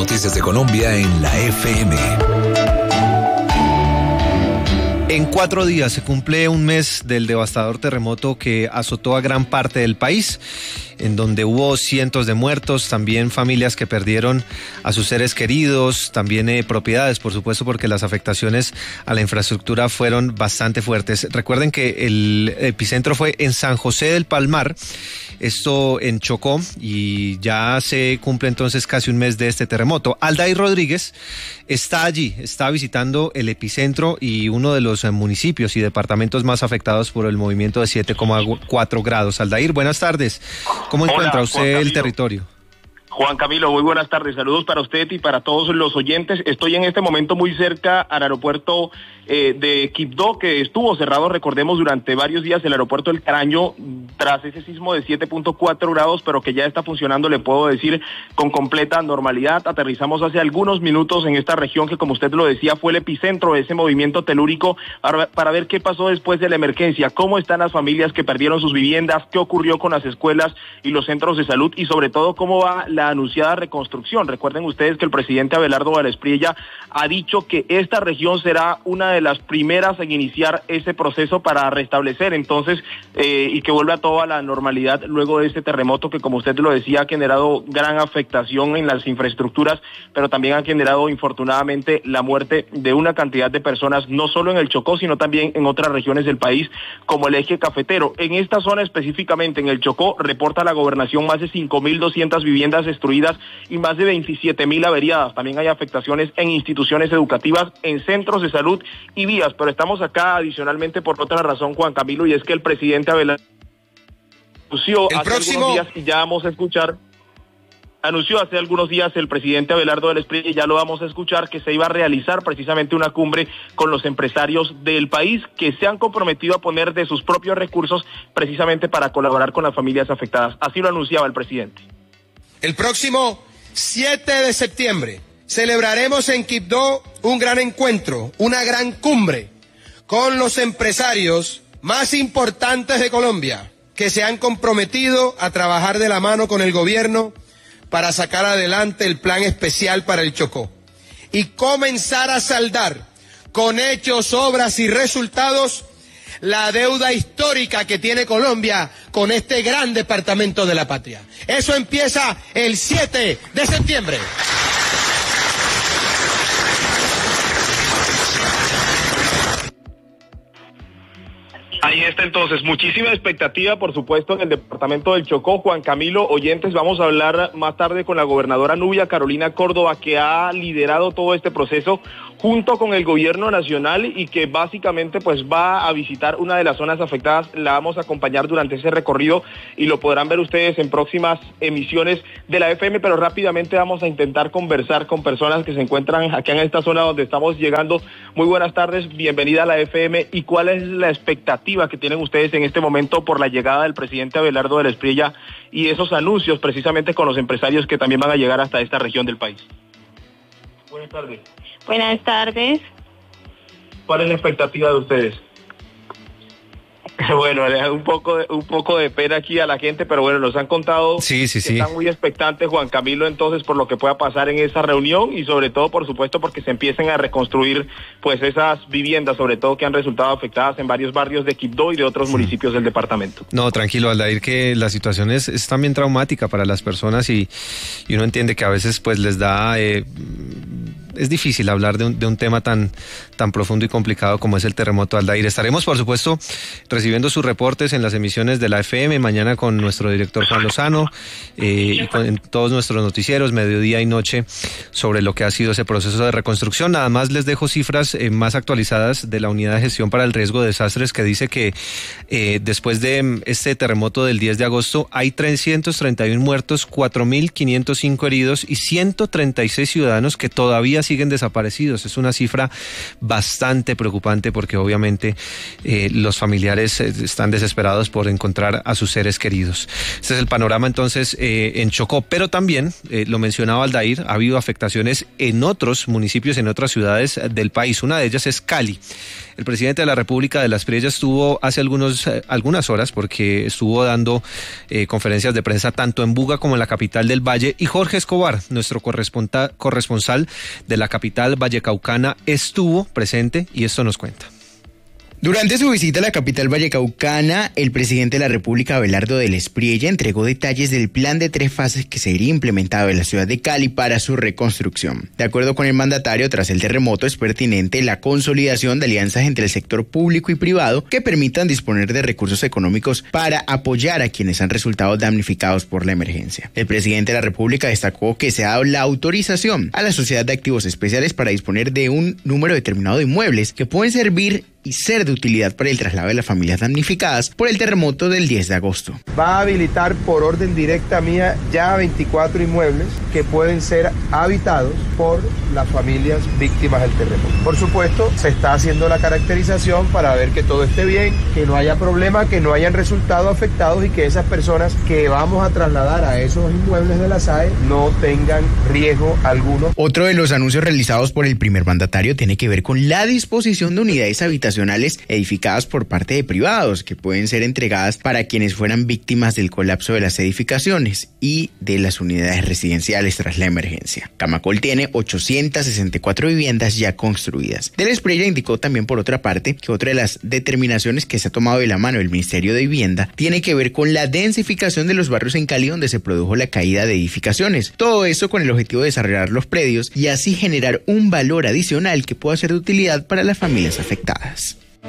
noticias de Colombia en la FM. En 4 días se cumple un mes del devastador terremoto que azotó a gran parte del país, en donde hubo cientos de muertos, también familias que perdieron a sus seres queridos, también propiedades, por supuesto, porque las afectaciones a la infraestructura fueron bastante fuertes. Recuerden que el epicentro fue en San José del Palmar, esto en Chocó, y ya se cumple entonces casi un mes de este terremoto. Aldair Rodríguez está allí, está visitando el epicentro y uno de los municipios y departamentos más afectados por el movimiento de 7,4 grados. Aldair, buenas tardes. ¿Cómo encuentra usted el territorio? Juan Camilo, muy buenas tardes. Saludos para usted y para todos los oyentes. Estoy en este momento muy cerca al aeropuerto de Quibdó, que estuvo cerrado, recordemos, durante varios días el aeropuerto del Caraño, tras ese sismo de 7,4 grados, pero que ya está funcionando, le puedo decir, con completa normalidad. Aterrizamos hace algunos minutos en esta región que, como usted lo decía, fue el epicentro de ese movimiento telúrico para ver qué pasó después de la emergencia, cómo están las familias que perdieron sus viviendas, qué ocurrió con las escuelas y los centros de salud y sobre todo cómo va la anunciada reconstrucción. Recuerden ustedes que el presidente Abelardo de la Espriella ha dicho que esta región será una de las primeras en iniciar ese proceso para restablecer entonces y que vuelva todo a la normalidad luego de este terremoto que, como usted lo decía, ha generado gran afectación en las infraestructuras, pero también ha generado infortunadamente la muerte de una cantidad de personas, no solo en el Chocó, sino también en otras regiones del país, como el eje cafetero. En esta zona específicamente, en el Chocó, reporta la gobernación más de 5.200 viviendas destruidas y más de 27.000 averiadas. También hay afectaciones en instituciones educativas, en centros de salud y vías, pero estamos acá adicionalmente por otra razón, Juan Camilo, y es que el presidente Abelardo anunció hace algunos días el presidente Abelardo de la Espriella, y ya lo vamos a escuchar, que se iba a realizar precisamente una cumbre con los empresarios del país que se han comprometido a poner de sus propios recursos precisamente para colaborar con las familias afectadas. Así lo anunciaba el presidente. El próximo 7 de septiembre celebraremos en Quibdó un gran encuentro, una gran cumbre con los empresarios más importantes de Colombia que se han comprometido a trabajar de la mano con el gobierno para sacar adelante el plan especial para el Chocó y comenzar a saldar con hechos, obras y resultados la deuda histórica que tiene Colombia con este gran departamento de la patria. Eso empieza el 7 de septiembre. Ahí está entonces, muchísima expectativa, por supuesto, en el departamento del Chocó. Juan Camilo, oyentes, vamos a hablar más tarde con la gobernadora Nubia Carolina Córdoba, que ha liderado todo este proceso junto con el gobierno nacional y que básicamente pues va a visitar una de las zonas afectadas. La vamos a acompañar durante ese recorrido y lo podrán ver ustedes en próximas emisiones de la FM, pero rápidamente vamos a intentar conversar con personas que se encuentran aquí en esta zona donde estamos llegando. Muy buenas tardes, bienvenida a la FM. ¿Y cuál es la expectativa que tienen ustedes en este momento por la llegada del presidente Abelardo de la Espriella y esos anuncios precisamente con los empresarios que también van a llegar hasta esta región del país? Buenas tardes. Buenas tardes. ¿Cuál es la expectativa de ustedes? Bueno, le da un poco de pena aquí a la gente, pero bueno, nos han contado que están muy expectantes, Juan Camilo, entonces por lo que pueda pasar en esa reunión y sobre todo, por supuesto, porque se empiecen a reconstruir pues esas viviendas, sobre todo que han resultado afectadas en varios barrios de Quibdó y de otros municipios del departamento. No, tranquilo, Aldair, que la situación es también traumática para las personas y uno entiende que a veces pues les da... es difícil hablar de un tema tan profundo y complicado como es el terremoto, Aldair. Estaremos, por supuesto, recibiendo sus reportes en las emisiones de la FM, mañana con nuestro director Juan Lozano y en todos nuestros noticieros, mediodía y noche, sobre lo que ha sido ese proceso de reconstrucción. Nada más les dejo cifras más actualizadas de la Unidad de Gestión para el Riesgo de Desastres, que dice que después de este terremoto del 10 de agosto hay 331 muertos, 4.505 heridos y 136 ciudadanos que todavía todavía siguen desaparecidos. Es una cifra bastante preocupante porque obviamente los familiares están desesperados por encontrar a sus seres queridos. Este es el panorama entonces en Chocó, pero también, lo mencionaba Aldair, ha habido afectaciones en otros municipios, en otras ciudades del país. Una de ellas es Cali. El presidente de la República de las Priellas estuvo hace algunas horas porque estuvo dando conferencias de prensa tanto en Buga como en la capital del Valle, y Jorge Escobar, nuestro corresponsal de la capital vallecaucana, estuvo presente y esto nos cuenta. Durante su visita a la capital vallecaucana, el presidente de la República, Abelardo del Espriella, entregó detalles del plan de 3 fases que sería implementado en la ciudad de Cali para su reconstrucción. De acuerdo con el mandatario, tras el terremoto es pertinente la consolidación de alianzas entre el sector público y privado que permitan disponer de recursos económicos para apoyar a quienes han resultado damnificados por la emergencia. El presidente de la República destacó que se ha dado la autorización a la Sociedad de Activos Especiales para disponer de un número determinado de inmuebles que pueden servir y ser de utilidad para el traslado de las familias damnificadas por el terremoto del 10 de agosto. Va a habilitar por orden directa mía ya 24 inmuebles que pueden ser habitados por las familias víctimas del terremoto. Por supuesto, se está haciendo la caracterización para ver que todo esté bien, que no haya problema, que no hayan resultado afectados y que esas personas que vamos a trasladar a esos inmuebles de la SAE no tengan riesgo alguno. Otro de los anuncios realizados por el primer mandatario tiene que ver con la disposición de unidades habitacionales edificadas por parte de privados que pueden ser entregadas para quienes fueran víctimas del colapso de las edificaciones y de las unidades residenciales tras la emergencia. Camacol tiene 864 viviendas ya construidas. Del Espriella indicó también, por otra parte, que otra de las determinaciones que se ha tomado de la mano del Ministerio de Vivienda tiene que ver con la densificación de los barrios en Cali donde se produjo la caída de edificaciones. Todo eso con el objetivo de desarrollar los predios y así generar un valor adicional que pueda ser de utilidad para las familias afectadas.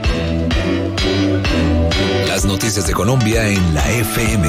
Las noticias de Colombia en la FM.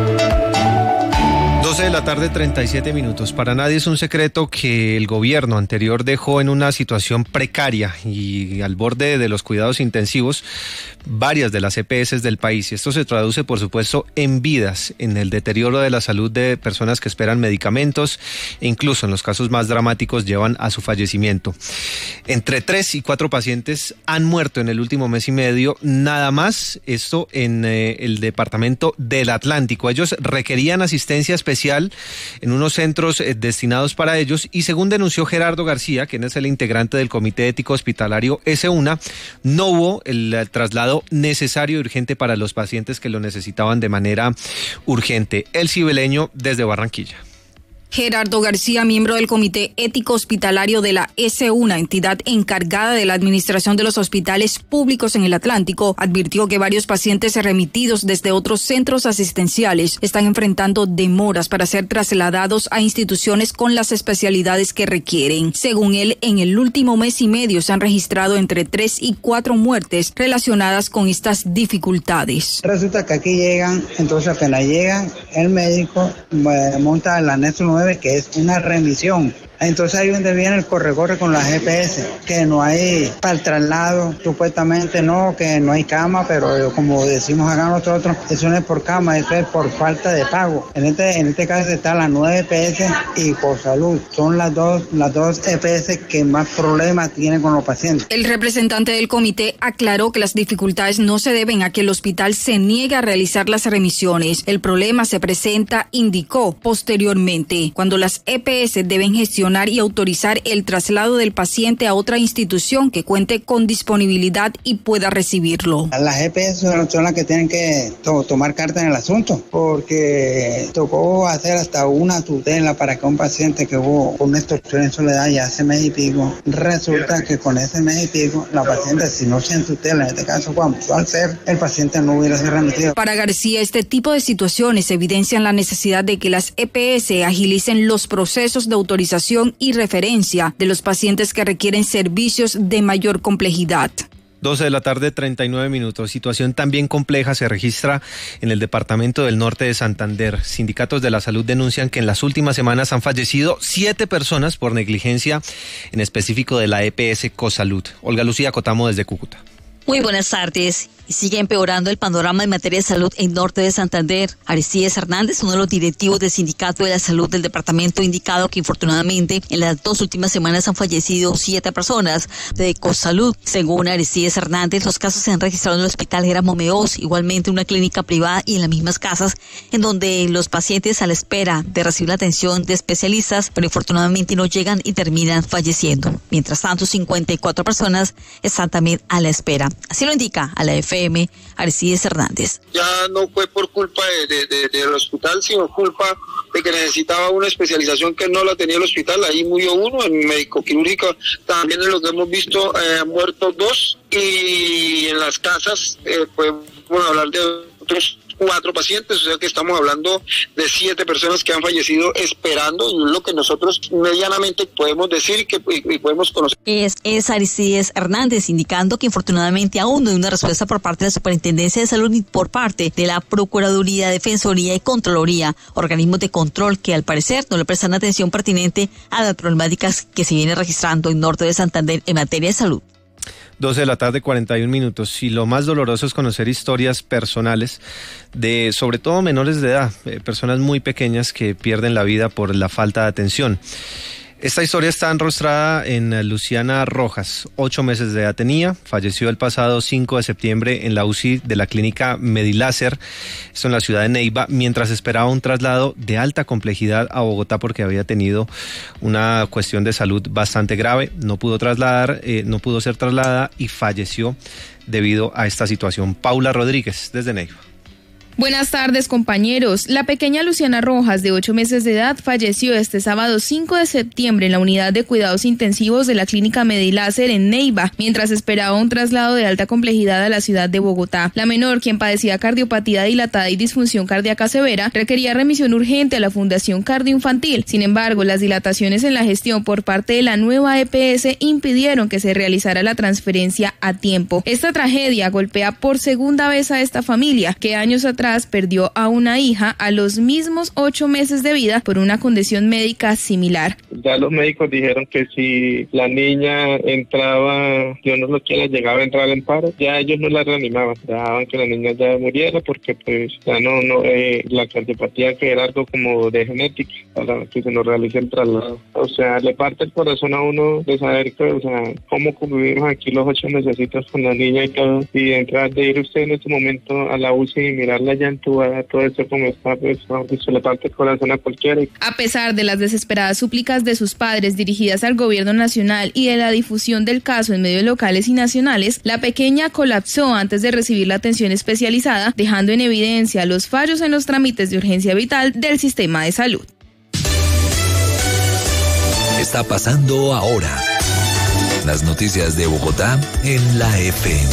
12 de la tarde, 37 minutos. Para nadie es un secreto que el gobierno anterior dejó en una situación precaria y al borde de los cuidados intensivos varias de las EPS del país. Y esto se traduce, por supuesto, en vidas, en el deterioro de la salud de personas que esperan medicamentos e incluso en los casos más dramáticos llevan a su fallecimiento. Entre 3 y 4 pacientes han muerto en el último mes y medio, nada más, esto en el departamento del Atlántico. Ellos requerían asistencia especial en unos centros destinados para ellos y según denunció Gerardo García, quien es el integrante del Comité Ético Hospitalario S1, no hubo el traslado necesario y urgente para los pacientes que lo necesitaban de manera urgente. El Cibeleño desde Barranquilla. Gerardo García, miembro del Comité Ético Hospitalario de la S1, entidad encargada de la administración de los hospitales públicos en el Atlántico, advirtió que varios pacientes remitidos desde otros centros asistenciales están enfrentando demoras para ser trasladados a instituciones con las especialidades que requieren. Según él, en el último mes y medio se han registrado entre 3 y 4 muertes relacionadas con estas dificultades. Resulta que aquí llegan, entonces apenas llegan, el médico monta el anexo 9, que es una remisión. Entonces ahí donde viene el corre-corre con las EPS, que no hay para el traslado, supuestamente no, que no hay cama, pero como decimos acá nosotros, eso no es por cama, eso es por falta de pago. En este caso está la 9 EPS y por salud. Son las dos EPS que más problemas tienen con los pacientes. El representante del comité aclaró que las dificultades no se deben a que el hospital se niegue a realizar las remisiones. El problema se presenta, indicó, posteriormente, cuando las EPS deben gestionar y autorizar el traslado del paciente a otra institución que cuente con disponibilidad y pueda recibirlo. Las EPS son las que tienen que tomar carta en el asunto, porque tocó hacer hasta una tutela para que un paciente que hubo una extorsión en soledad ya hace mes y pico, resulta que con ese mes y pico la paciente, si no se tutela, en este caso cuando al ser, el paciente no hubiera sido remitido. Para García, este tipo de situaciones evidencian la necesidad de que las EPS agilicen los procesos de autorización y referencia de los pacientes que requieren servicios de mayor complejidad. 12 de la tarde, 39 minutos. Situación también compleja se registra en el departamento del norte de Santander. Sindicatos de la salud denuncian que en las últimas semanas han fallecido 7 personas por negligencia, en específico de la EPS Cosalud. Olga Lucía Cotamo desde Cúcuta. Muy buenas tardes. Y sigue empeorando el panorama en materia de salud en norte de Santander. Aristides Hernández, uno de los directivos del Sindicato de la Salud del departamento, ha indicado que infortunadamente en las 2 últimas semanas han fallecido 7 personas de Ecosalud. Según Aristides Hernández, los casos se han registrado en el hospital Geramo Meós, igualmente en una clínica privada y en las mismas casas, en donde los pacientes a la espera de recibir la atención de especialistas, pero infortunadamente no llegan y terminan falleciendo. Mientras tanto, 54 personas están también a la espera. Así lo indica a la FM Aristides Hernández. Ya no fue por culpa del hospital, sino culpa de que necesitaba una especialización que no la tenía el hospital. Ahí murió uno, en médico-quirúrgica también en lo que hemos visto han muerto 2, y en las casas podemos hablar de otros 4 pacientes, o sea que estamos hablando de 7 personas que han fallecido esperando, y lo que nosotros medianamente podemos decir y podemos conocer. Es Aristides Hernández indicando que infortunadamente aún no hay una respuesta por parte de la Superintendencia de Salud ni por parte de la Procuraduría, Defensoría y Contraloría, organismos de control que al parecer no le prestan atención pertinente a las problemáticas que se vienen registrando en norte de Santander en materia de salud. 12 de la tarde, 41 minutos. Y lo más doloroso es conocer historias personales de, sobre todo, menores de edad, personas muy pequeñas que pierden la vida por la falta de atención. Esta historia está enrostrada en Luciana Rojas. 8 meses de edad tenía, falleció el pasado 5 de septiembre en la UCI de la clínica Mediláser, esto en la ciudad de Neiva, mientras esperaba un traslado de alta complejidad a Bogotá porque había tenido una cuestión de salud bastante grave. No pudo ser trasladada y falleció debido a esta situación. Paula Rodríguez, desde Neiva. Buenas tardes, compañeros. La pequeña Luciana Rojas, de 8 meses de edad, falleció este sábado 5 de septiembre en la unidad de cuidados intensivos de la clínica Mediláser en Neiva, mientras esperaba un traslado de alta complejidad a la ciudad de Bogotá. La menor, quien padecía cardiopatía dilatada y disfunción cardíaca severa, requería remisión urgente a la Fundación Cardioinfantil. Sin embargo, las dilataciones en la gestión por parte de la nueva EPS impidieron que se realizara la transferencia a tiempo. Esta tragedia golpea por segunda vez a esta familia, que años atrás perdió a una hija a los mismos 8 meses de vida por una condición médica similar. Ya los médicos dijeron que si la niña entraba, Dios no lo quiera, llegaba a entrar en paro, ya ellos no la reanimaban, dejaban que la niña ya muriera porque pues ya no la cardiopatía, que era algo como de genética, para que se nos realice el traslado. O sea, le parte el corazón a uno de saber que, o sea, cómo convivimos aquí los 8 mesecitos con la niña y todo, y entrar de ir usted en este momento a la UCI y mirarla ya entubada, todo esto como está, pues se le parte el corazón a cualquiera. A pesar de las desesperadas súplicas de sus padres dirigidas al gobierno nacional y de la difusión del caso en medios locales y nacionales, la pequeña colapsó antes de recibir la atención especializada, dejando en evidencia los fallos en los trámites de urgencia vital del sistema de salud. Está pasando ahora. Las noticias de Bogotá en la FM.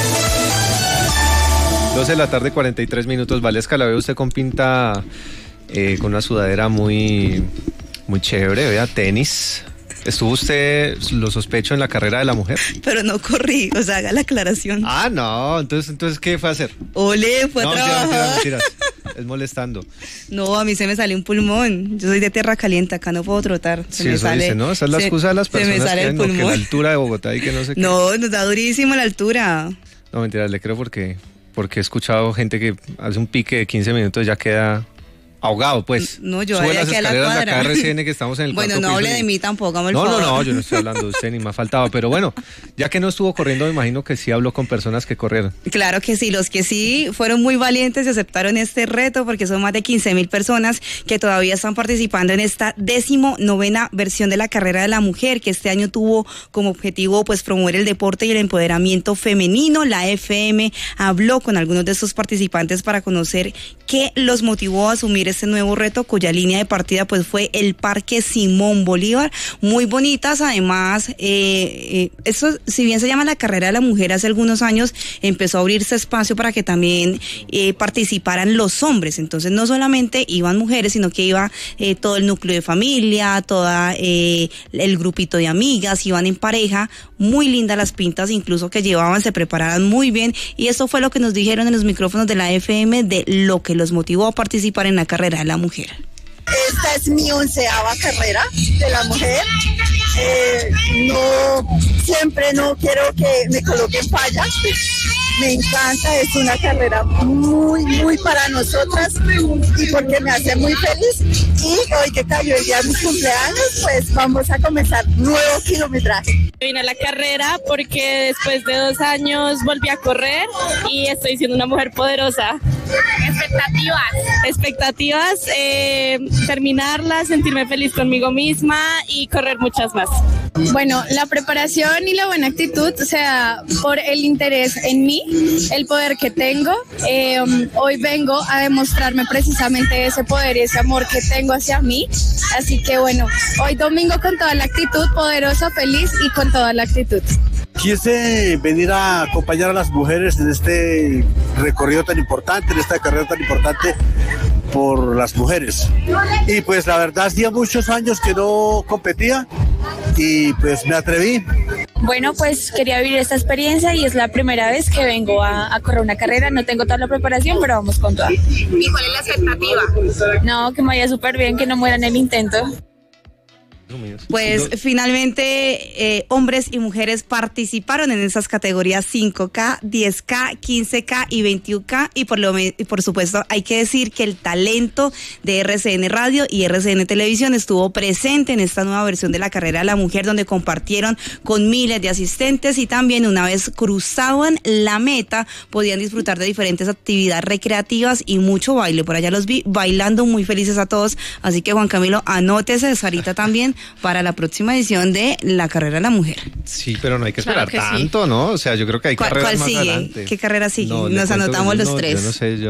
12 de la tarde, 43 minutos. Valesca, la veo usted con pinta, con una sudadera muy chévere, vea, tenis. ¿Estuvo usted, lo sospecho, en la carrera de la mujer? Pero no corrí, o sea, haga la aclaración. Ah, no, entonces ¿qué fue a hacer? Ole, fue a trabajar. Mentiras. Es molestando. No, a mí se me salió un pulmón. Yo soy de tierra caliente, acá no puedo trotar. Sí, eso dice, ¿no? Esa es la excusa de las personas que la altura de Bogotá y que no sé qué. No, nos da durísimo la altura. No, mentiras, le creo porque he escuchado gente que hace un pique de 15 minutos ya queda ahogado, pues. No, yo sube las aquí a la escaleras de cuadra. acá RCN, que estamos en el bueno, no hable de mí tampoco, No, yo no estoy hablando de usted, ni me ha faltado, pero bueno, ya que no estuvo corriendo, me imagino que sí habló con personas que corrieron. Claro que sí, los que sí fueron muy valientes y aceptaron este reto, porque son más de 15,000 personas que todavía están participando en esta 19ª versión de la carrera de la mujer, que este año tuvo como objetivo pues promover el deporte y el empoderamiento femenino. La FM habló con algunos de estos participantes para conocer qué los motivó a asumir este nuevo reto, cuya línea de partida pues fue el Parque Simón Bolívar. Muy bonitas, además, esto, si bien se llama la carrera de la mujer, hace algunos años empezó a abrirse espacio para que también participaran los hombres. Entonces no solamente iban mujeres, sino que iba todo el núcleo de familia, toda el grupito de amigas, iban en pareja. Muy lindas las pintas incluso que llevaban, se preparaban muy bien, y eso fue lo que nos dijeron en los micrófonos de la FM de lo que los motivó a participar en la carrera de la mujer. Esta es mi 11ª carrera de la mujer. Siempre no quiero que me coloquen fallas. Me encanta, es una carrera muy para nosotras y porque me hace muy feliz. Y hoy que cayó el día de mis cumpleaños, pues vamos a comenzar nuevo kilometraje. Vine a la carrera porque después de 2 años volví a correr y estoy siendo una mujer poderosa. Expectativas, terminarla, sentirme feliz conmigo misma y correr muchas más. Bueno, la preparación y la buena actitud, o sea, por el interés en mí, el poder que tengo. Hoy vengo a demostrarme precisamente ese poder y ese amor que tengo hacia mí. Así que bueno, hoy domingo con toda la actitud, poderosa, feliz y con toda la actitud. Quise venir a acompañar a las mujeres en este recorrido tan importante, en esta carrera tan importante por las mujeres. Y pues la verdad hacía muchos años que no competía y pues me atreví. Bueno, pues quería vivir esta experiencia y es la primera vez que vengo a correr una carrera. No tengo toda la preparación, pero vamos con toda. ¿Y cuál es la expectativa? No, que me vaya súper bien, que no muera en el intento. Pues finalmente hombres y mujeres participaron en esas categorías 5K, 10K, 15K y 21K y por supuesto hay que decir que el talento de RCN Radio y RCN Televisión estuvo presente en esta nueva versión de la carrera de la mujer, donde compartieron con miles de asistentes y también una vez cruzaban la meta podían disfrutar de diferentes actividades recreativas y mucho baile. Por allá los vi bailando muy felices a todos, así que Juan Camilo, anótese, Sarita también, para la próxima edición de la carrera de la mujer. Sí, pero no hay que esperar tanto, ¿no? O sea, yo creo que hay carreras ¿Cuál más sigue? adelante. ¿Qué carrera sigue? Nos anotamos los tres. Yo no sé,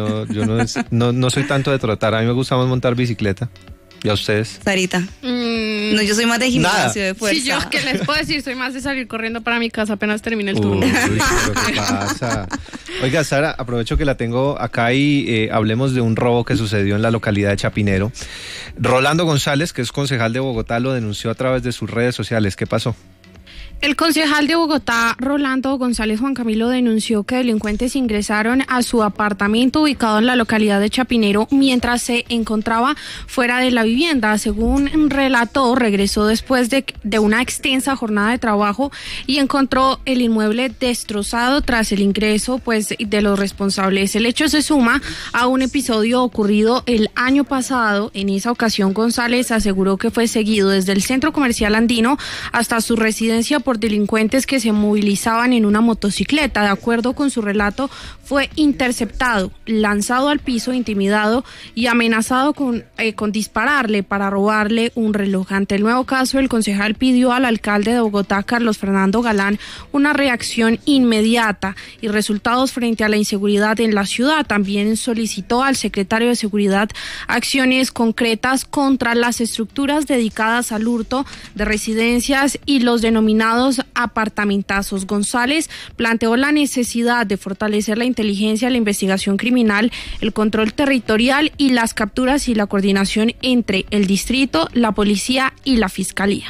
yo no soy tanto de trotar. A mí me gusta más montar bicicleta. ¿Y a ustedes? Sarita. No, yo soy más de gimnasio, de fuerza. Sí, yo qué les puedo decir, soy más de salir corriendo para mi casa apenas termine el turno. ¿Qué pasa? Oiga, Sara, aprovecho que la tengo acá y hablemos de un robo que sucedió en la localidad de Chapinero. Rolando González, que es concejal de Bogotá, lo denunció a través de sus redes sociales. ¿Qué pasó? El concejal de Bogotá, Rolando González Juan Camilo, denunció que delincuentes ingresaron a su apartamento ubicado en la localidad de Chapinero mientras se encontraba fuera de la vivienda. Según relató, regresó después de una extensa jornada de trabajo y encontró el inmueble destrozado tras el ingreso de los responsables. El hecho se suma a un episodio ocurrido el año pasado. En esa ocasión, González aseguró que fue seguido desde el centro comercial andino hasta su residencia por delincuentes que se movilizaban en una motocicleta. De acuerdo con su relato, fue interceptado, lanzado al piso, intimidado y amenazado con dispararle para robarle un reloj. Ante el nuevo caso, el concejal pidió al alcalde de Bogotá, Carlos Fernando Galán, una reacción inmediata y resultados frente a la inseguridad en la ciudad. También solicitó al secretario de Seguridad acciones concretas contra las estructuras dedicadas al hurto de residencias y los denominados apartamentazos. González planteó la necesidad de fortalecer la inteligencia, la investigación criminal, el control territorial y las capturas y la coordinación entre el distrito, la policía y la fiscalía.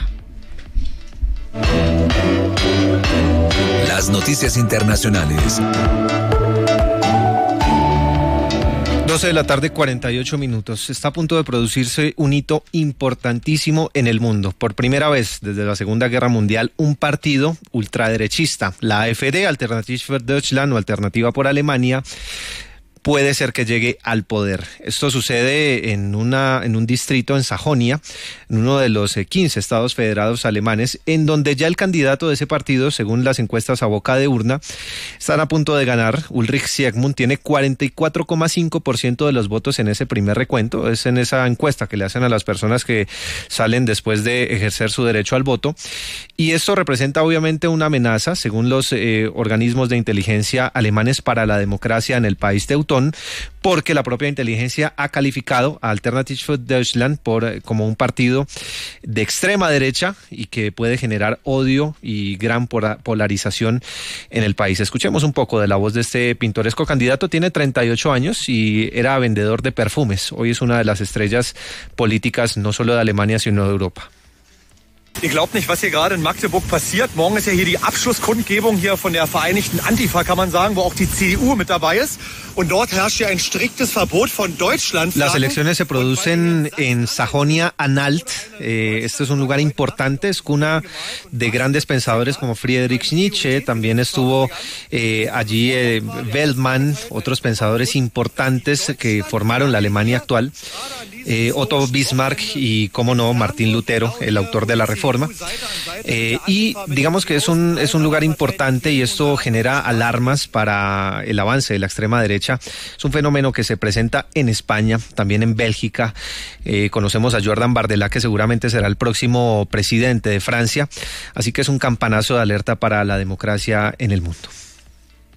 Las noticias internacionales. 12 de la tarde, 48 minutos. Está a punto de producirse un hito importantísimo en el mundo. Por primera vez desde la Segunda Guerra Mundial, un partido ultraderechista, la AfD, Alternative für Deutschland o Alternativa por Alemania, puede ser que llegue al poder. Esto sucede en un distrito en Sajonia, en uno de los 15 estados federados alemanes, en donde ya el candidato de ese partido, según las encuestas a boca de urna, están a punto de ganar. Ulrich Siegmund tiene 44,5% de los votos en ese primer recuento. Es en esa encuesta que le hacen a las personas que salen después de ejercer su derecho al voto. Y esto representa obviamente una amenaza, según los organismos de inteligencia alemanes, para la democracia en el país teutón, porque la propia inteligencia ha calificado a Alternative für Deutschland como un partido de extrema derecha y que puede generar odio y gran polarización en el país. Escuchemos un poco de la voz de este pintoresco candidato. Tiene 38 años y era vendedor de perfumes. Hoy es una de las estrellas políticas no solo de Alemania, sino de Europa. Ihr glaubt nicht, was hier gerade in Magdeburg passiert. Morgen ist ja hier die Abschlusskundgebung hier von der Vereinigten Antifa, kann man sagen, wo auch die CDU mit dabei ist. Und dort herrscht ja ein striktes Verbot von Deutschland. Las elecciones se producen en Sajonia-Anhalt. Este es un lugar importante, es cuna de grandes pensadores como Friedrich Nietzsche. También estuvo allí Weltmann, otros pensadores importantes que formaron la Alemania actual. Otto Bismarck y, cómo no, Martín Lutero, el autor de la Reforma. Y digamos que es un lugar importante y esto genera alarmas para el avance de la extrema derecha. Es un fenómeno que se presenta en España, también en Bélgica. Conocemos a Jordan Bardella, que seguramente será el próximo presidente de Francia. Así que es un campanazo de alerta para la democracia en el mundo.